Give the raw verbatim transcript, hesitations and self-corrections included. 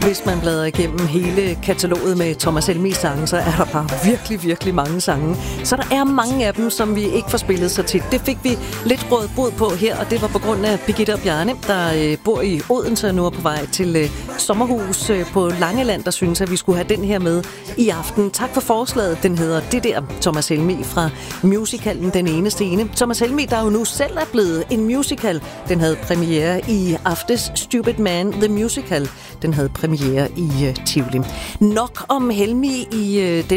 Hvis man bladrer igennem hele kataloget med Thomas Helmigs sange, så er der bare virkelig, virkelig mange sange. Så der er mange af dem, som vi ikke får spillet så tit. Det fik vi lidt råd bod på her, og det var på grund af Birgitte og Bjarne, der øh, bor i Odense og nu er på vej til øh, sommerhus øh, på Langeland, der synes, at vi skulle have den her med i aften. Tak for forslaget. Den hedder Det der, Thomas Helmig fra musicalen Den Eneste Ene. Thomas Helmig, der jo nu selv er blevet en musical. Den havde premiere i aftes. Stupid Man, The Musical. Den havde premiere i uh, Tivoli. Nok om Helmig i uh, den